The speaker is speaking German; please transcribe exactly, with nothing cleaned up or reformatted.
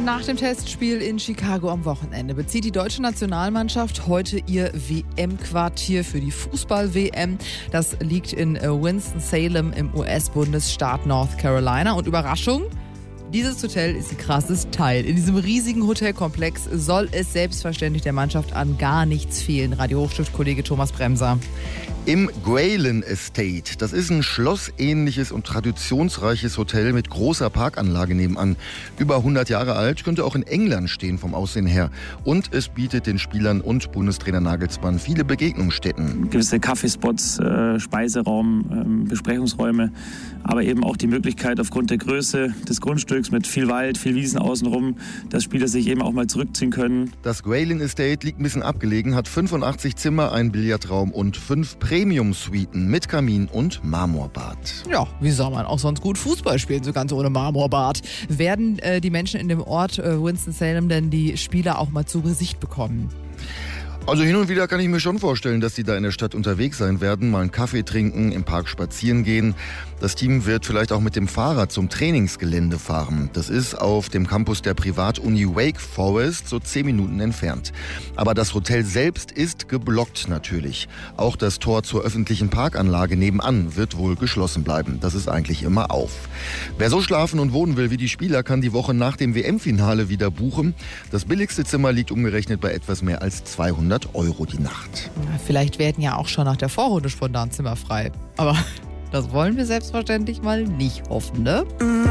Nach dem Testspiel in Chicago am Wochenende bezieht die deutsche Nationalmannschaft heute ihr W M-Quartier für die Fußball-W M. Das liegt in Winston-Salem im U S-Bundesstaat North Carolina. Und Überraschung, dieses Hotel ist ein krasses Teil. In diesem riesigen Hotelkomplex soll es selbstverständlich der Mannschaft an gar nichts fehlen. Radio Hochstift-Kollege Thomas Bremser. Im Grayling Estate. Das ist ein schlossähnliches und traditionsreiches Hotel mit großer Parkanlage nebenan. Über hundert Jahre alt, könnte auch in England stehen vom Aussehen her. Und es bietet den Spielern und Bundestrainer Nagelsmann viele Begegnungsstätten. Gewisse Kaffeespots, äh, Speiseraum, äh, Besprechungsräume, aber eben auch die Möglichkeit aufgrund der Größe des Grundstücks mit viel Wald, viel Wiesen außenrum, dass Spieler sich eben auch mal zurückziehen können. Das Grayling Estate liegt ein bisschen abgelegen, hat fünfundachtzig Zimmer, einen Billardraum und fünf Premium-Suiten mit Kamin und Marmorbad. Ja, wie soll man auch sonst gut Fußball spielen, so ganz ohne Marmorbad? Werden äh, die Menschen in dem Ort äh, Winston-Salem denn die Spieler auch mal zu Gesicht bekommen? Also hin und wieder kann ich mir schon vorstellen, dass die da in der Stadt unterwegs sein werden, mal einen Kaffee trinken, im Park spazieren gehen. Das Team wird vielleicht auch mit dem Fahrrad zum Trainingsgelände fahren. Das ist auf dem Campus der Privatuni Wake Forest, so zehn Minuten entfernt. Aber das Hotel selbst ist geblockt natürlich. Auch das Tor zur öffentlichen Parkanlage nebenan wird wohl geschlossen bleiben. Das ist eigentlich immer auf. Wer so schlafen und wohnen will wie die Spieler, kann die Woche nach dem W M-Finale wieder buchen. Das billigste Zimmer liegt umgerechnet bei etwas mehr als zweihundert Euro die Nacht. Ja, vielleicht werden ja auch schon nach der Vorrunde spontan Zimmer frei. Aber das wollen wir selbstverständlich mal nicht hoffen, ne?